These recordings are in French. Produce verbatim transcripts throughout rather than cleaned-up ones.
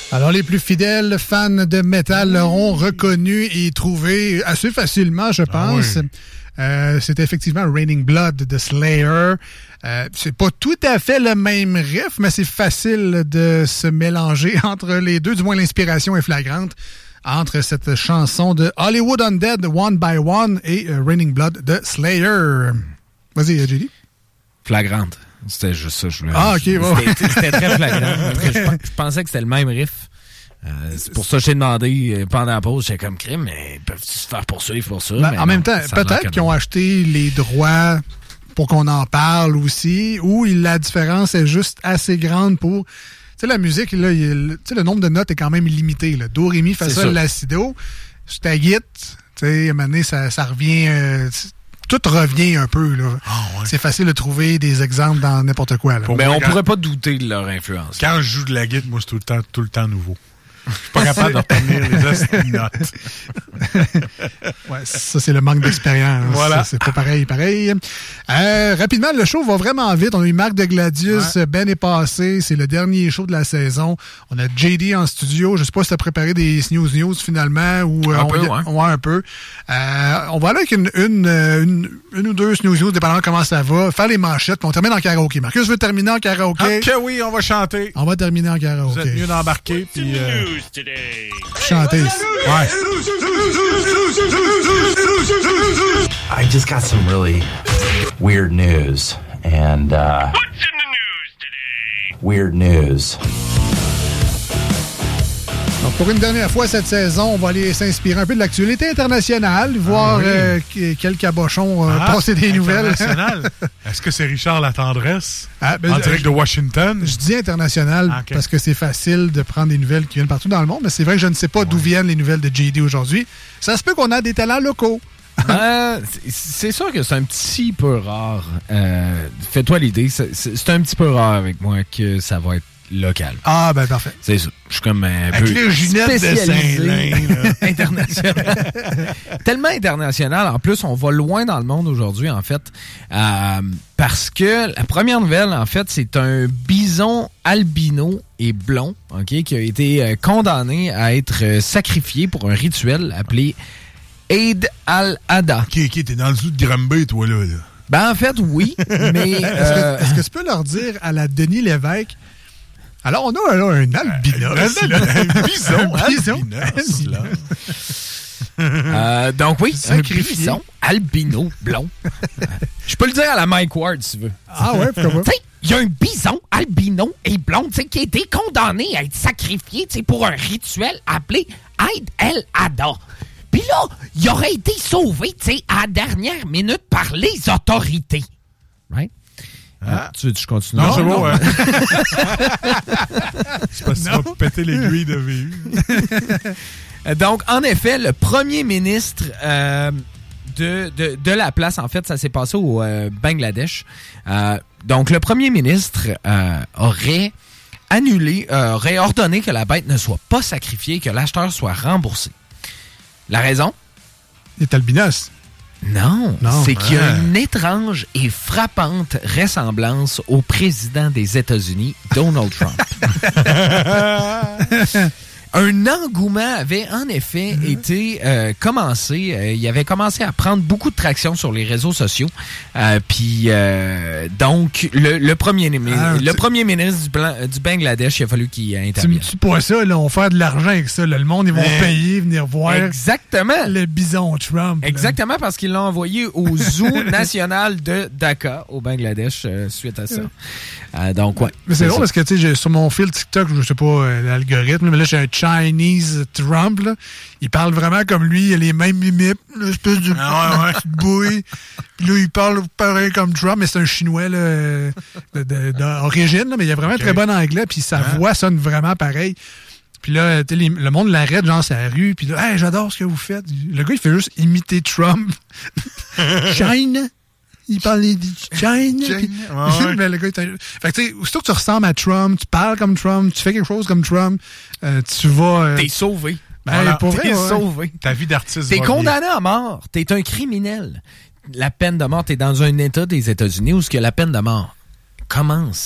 Alors, les plus fidèles fans de métal l'auront reconnu et trouvé assez facilement, je pense. Ah oui. Euh, c'est effectivement Raining Blood de Slayer. Euh, c'est pas tout à fait le même riff, mais c'est facile de se mélanger entre les deux. Du moins, l'inspiration est flagrante entre cette chanson de Hollywood Undead, One by One, et euh, Raining Blood de Slayer. Vas-y, J D. Flagrante. C'était juste ça. Je voulais... Ah, OK. Bon. C'était, c'était très flagrant. je, je pensais que c'était le même riff. Euh, c'est pour ça que je t'ai demandé pendant la pause, j'étais comme crime, mais peuvent-ils se faire poursuivre pour ça? Ben, en non, même temps, peut-être qu'ils ont acheté les droits pour qu'on en parle aussi, ou la différence est juste assez grande pour... Tu sais, la musique, là, il, le nombre de notes est quand même limité. Là. Do, ré, mi, fa, sol, la, si, do. Sur ta guitare, tu sais, à un moment donné, ça, ça revient... Euh, tout revient un peu. Là. Oh, ouais. C'est facile de trouver des exemples dans n'importe quoi. Là. Mais on pourrait pas douter de leur influence. Quand je joue de la guitare, moi, c'est tout le temps, tout le temps nouveau. Je suis pas capable de retenir les notes. Ouais, ça, c'est le manque d'expérience. Voilà. C'est, c'est pas pareil, pareil. Euh, rapidement, le show va vraiment vite. On a eu Marc de Gladius. Ouais. Ben est passé. C'est le dernier show de la saison. On a J D en studio. Je sais pas si tu as préparé des Snooze News finalement. Ou, un euh, peu, on va, ouais. ouais, un peu. Euh, on va aller avec une, une, une, une ou deux Snooze News, dépendant comment ça va. Faire les manchettes. On termine en karaoké. Marcus veut terminer en karaoké. Ok, oui, on va chanter. On va terminer en karaoké. Vous êtes mieux d'embarquer. Puis, euh... chanter. Ouais. I just got some really weird news. And, uh... What's in the news today? Weird news. Donc, pour une dernière fois cette saison, on va aller s'inspirer un peu de l'actualité internationale, voir ah oui. euh, quel cabochon euh, ah, passer des nouvelles. Est-ce que c'est Richard Latendresse ah, ben, en direct euh, de Washington? Je dis international ah, okay. parce que c'est facile de prendre des nouvelles qui viennent partout dans le monde, mais c'est vrai que je ne sais pas ouais. d'où viennent les nouvelles de J D aujourd'hui. Ça se peut qu'on a des talents locaux. euh, c'est sûr que c'est un petit peu rare. Euh, fais-toi l'idée, c'est, c'est un petit peu rare avec moi que ça va être local. Ah, ben parfait. C'est ça. Je suis comme un Avec peu les Ginette de Saint-Lin. international. Tellement international. En plus, on va loin dans le monde aujourd'hui, en fait. Euh, parce que la première nouvelle, en fait, c'est un bison albino et blond, ok, qui a été euh, condamné à être euh, sacrifié pour un rituel appelé Eid al-Adha. Ok, ok, t'es dans le zoo de Granby, toi, là. là. Ben, en fait, oui, mais... Euh... Est-ce, que, est-ce que tu peux leur dire à la Denis Lévesque, alors, on a là, un albinos. Un, un bison, un bison. Albinos, là. euh, donc oui, c'est un bison albino blond. Je peux le dire à la Mike Ward, si tu veux. Ah ouais, pourquoi pas? Il y a un bison albino et blond qui a été condamné à être sacrifié pour un rituel appelé Eid al-Adha. Puis là, il aurait été sauvé à la dernière minute par les autorités. Right? Ah. Tu veux que je continue? Non, non c'est bon, ouais. C'est parce que tu vas péter l'aiguille de V U. Donc, en effet, le premier ministre euh, de, de, de la place, en fait, ça s'est passé au euh, Bangladesh. Euh, donc, le premier ministre euh, aurait annulé, euh, aurait ordonné que la bête ne soit pas sacrifiée, que l'acheteur soit remboursé. La raison? Il est albinos. Non, non, c'est qu'il y a une étrange et frappante ressemblance au président des États-Unis, Donald Trump. Un engouement avait en effet mm-hmm. été euh, commencé. Euh, il avait commencé à prendre beaucoup de traction sur les réseaux sociaux. Euh, Puis euh, donc le, le premier ah, le premier ministre du, blanc, du Bangladesh, il a fallu qu'il intervienne. Tu pas ça, là, on va faire de l'argent avec ça. Là. Le monde, ils vont Mais... payer, venir voir. Exactement. Le bison Trump. Exactement, là. Parce qu'ils l'ont envoyé au zoo national de Dhaka, au Bangladesh, euh, suite à ça. Euh, donc ouais. Mais c'est, c'est drôle parce que tu sais, sur mon fil TikTok, je sais pas euh, l'algorithme, mais là j'ai un Chinese Trump, là. Il parle vraiment comme lui, il a les mêmes mimiques, l'espèce de ah, ouais, petite bouille. Puis là, il parle pareil comme Trump, mais c'est un Chinois là, de, de, d'origine, là, mais il a vraiment okay. un très bon anglais, puis sa ah. voix sonne vraiment pareil. Puis là, les, le monde l'arrête, genre, sur la rue, puis là, hey, j'adore ce que vous faites. Le gars, il fait juste imiter Trump. China. Il parle de China. Ouais, mais le gars, est un... Fait que tu sais, aussitôt que tu ressembles à Trump, tu parles comme Trump, tu fais quelque chose comme Trump, euh, tu vas... Euh... T'es sauvé. Ben, voilà, pour vrai, t'es ouais. sauvé. Ta vie d'artiste T'es condamné bien. à mort. T'es un criminel. La peine de mort, t'es dans un État des États-Unis où ce que la peine de mort commence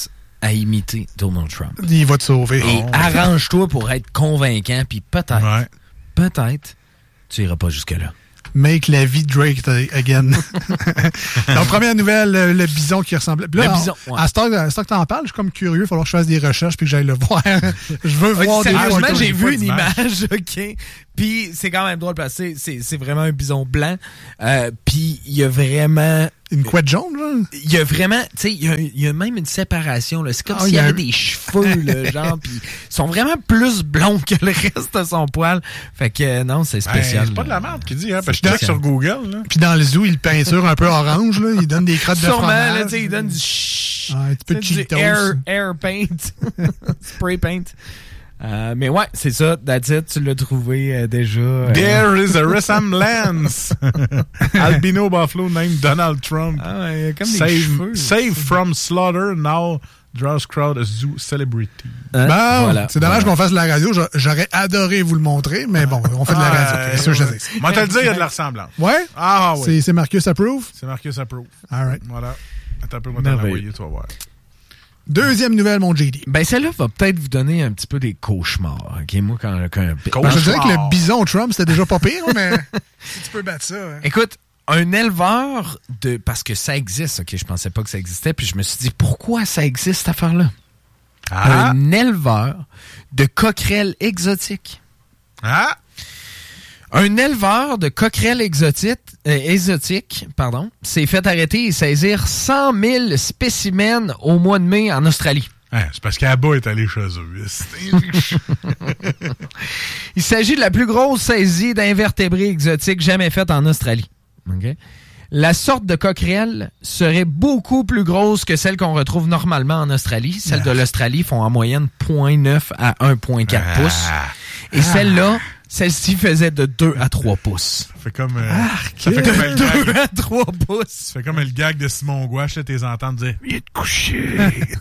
à imiter Donald Trump. Il va te sauver. Et oh. arrange-toi pour être convaincant, puis peut-être, ouais. peut-être, tu iras pas jusque-là. Make la vie de Drake again. Donc, première nouvelle, le, le bison qui ressemblait. Là, le bison, ouais. À ce temps que t'en parles, je suis comme curieux. Il va falloir que je fasse des recherches puis que j'aille le voir. Je veux ouais, voir des photos. J'ai vu une image, image OK. Puis c'est quand même drôle parce que c'est, c'est vraiment un bison blanc. Euh, puis il y a vraiment... Une couette jaune, genre? Il y a vraiment... Tu sais, il y a, il y a même une séparation. Là. C'est comme ah, s'il y, y avait un... des cheveux, là, genre. Puis ils sont vraiment plus blonds que le reste de son poil. Fait que non, c'est spécial. Ben, c'est pas de la merde qu'il dit, hein? Parce que je check sur Google, là. Puis dans le zoo, il peinture un peu orange, là. Il donne des crottes de Sûrement, fromage. Là, tu sais, il donne du chut. Ah, un petit peu de Cheetos. Air, air paint. Spray paint. Euh, mais ouais, c'est ça. That's it. Tu l'as trouvé euh, déjà. Euh... There is a resemblance. Albino buffalo named Donald Trump. Ah ouais, comme des save, cheveux. Save from slaughter, now draws crowd a zoo celebrity. Hein? Bon, voilà. C'est dommage voilà. qu'on fasse de la radio. J'aurais adoré vous le montrer, mais bon, on fait de la radio. Euh, c'est sûr, je sais. Moi, te le dire, il y a de la ressemblance. Ouais? Ah oui. C'est, c'est Marcus Approve? C'est Marcus Approve. All right. Voilà. Attends un peu, moi, t'en envoyer, tu vas voir. Deuxième nouvelle, mon J D. Ben, celle-là va peut-être vous donner un petit peu des cauchemars. OK, moi, quand, quand... Ben, je dirais que le bison Trump, c'était déjà pas pire, mais tu peux battre ça. Hein. Écoute, un éleveur de... Parce que ça existe, OK, je pensais pas que ça existait, puis je me suis dit, pourquoi ça existe, cette affaire-là? Ah. Un éleveur de coquerelles exotiques. Ah! Un éleveur de coquerelles exotiques, euh, exotiques pardon, s'est fait arrêter et saisir cent mille spécimens au mois de mai en Australie. Ah, c'est parce qu'Abba est allé chez eux. Il s'agit de la plus grosse saisie d'invertébrés exotiques jamais faite en Australie. Okay? La sorte de coquerelle serait beaucoup plus grosse que celle qu'on retrouve normalement en Australie. Celles ah. de l'Australie font en moyenne zéro virgule neuf à un virgule quatre ah. pouces. Et ah. celle-là, celle-ci faisait de deux à trois pouces. Ça fait comme, euh, ah, ça fait comme le deux gag. à trois pouces. Ça fait comme le gag de Simon Gouache, là, t'es entends dire, viens te coucher.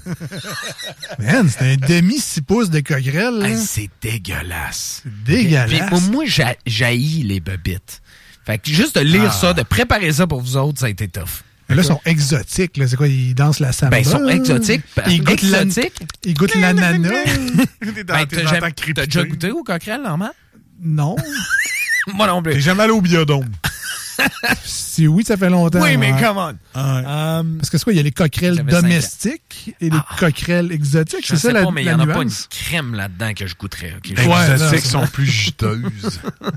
Man, c'est un demi six pouces de coquerelle. Hey, c'est dégueulasse. C'est dégueulasse. Puis, moi, j'a- j'haïs les bobites. Fait que juste de lire ah. ça, de préparer ça pour vous autres, ça a été tough. Mais là, ils sont exotiques. Là. C'est quoi? Ils dansent la samba? Ben, ils sont exotiques. Ils goûtent, exotiques. La... Ils goûtent l'ananas. ben, t'as, t'as déjà goûté au coquerel, normal? Non. Moi non plus. T'es jamais allé au biodôme. Si oui, ça fait longtemps. Oui, mais ouais. come on. Ah, um, Parce que c'est quoi? Il y a les coquerelles domestiques et les ah, coquerelles exotiques. Je c'est sais ça pas, la, mais il la y en a nuance. pas une crème là-dedans que je goûterais. Okay? Les ouais, exotiques sont plus juteuses.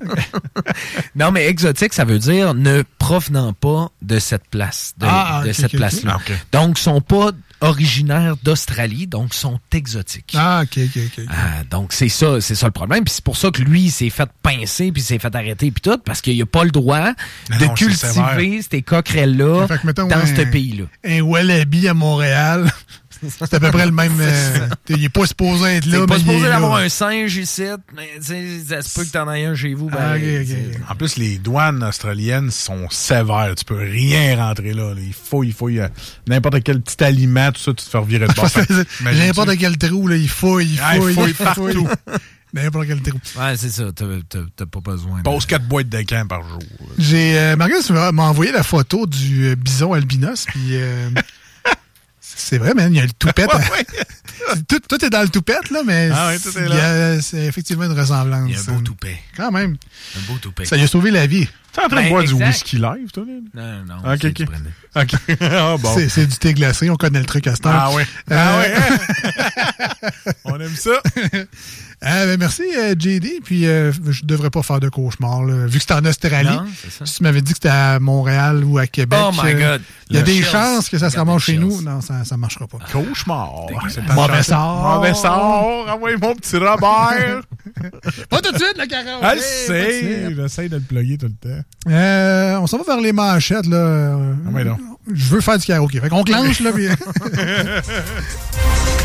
Non, mais exotique, ça veut dire ne provenant pas de cette place. De, ah, de okay, cette okay, place-là. Okay. Donc, sont pas originaires d'Australie, donc sont exotiques. Ah, OK, OK, OK. Ah, donc, c'est ça, c'est ça le problème. Puis c'est pour ça que lui, il s'est fait pincer, puis il s'est fait arrêter, puis tout, parce qu'il n'a pas le droit non, de cultiver ces coquerelles-là dans ouais, ce pays-là. Un wallaby à Montréal... C'est à peu près le même... Euh, il n'est pas supposé être là, mais pas supposé il est d'avoir là. un singe ici, mais ça se peut que t'en aies un chez vous. Ben, ah, okay, okay. En plus, les douanes australiennes sont sévères. Tu peux rien rentrer là. Il faut, il faut, il y a n'importe quel petit aliment, tout ça, tu te fais revirer de bord. N'importe quel trou, là, il faut, il faut, ah, il faut, il faut partout. N'importe quel trou. Ouais, c'est ça. T'as, t'as, t'as pas besoin. Pose de... quatre boîtes de camp par jour. J'ai, euh, Marcus m'a envoyé la photo du euh, bison albinos, puis... Euh, c'est vrai, man, il y a le toupette. Ouais, ouais. tout, tout est dans le toupette, là, mais ah ouais, tout est là. Il y a, c'est effectivement une ressemblance. Il y a un beau toupet. Quand même. Un beau toupet. Ça lui a sauvé la vie. T'es en train ben, de boire exact. du whisky live, toi? Là? Non, non. Ok, ok. okay. ah, bon. c'est, c'est du thé glacé, on connaît le truc à ce temps. Ah ouais. Euh... Ah ouais. On aime ça. Euh, ben merci, euh, J D. Puis, euh, je devrais pas faire de cauchemar. Là. Vu que c'était en Australie, non, si tu m'avais dit que c'était à Montréal ou à Québec, oh my God. Il y a le des chills. chances que ça se ramasse chez chills. nous. Non, ça ne marchera pas. Cauchemar. C'est mauvais sort. Mauvais sort. Ah ouais, mon petit Robert. Pas tout de suite, le karaoké. Ah, c'est. J'essaie de le plugger tout le temps. Euh, on s'en va vers les manchettes, là. Ah, mais non. Je veux faire du karaoké. Fait qu'on clenche, là. Puis...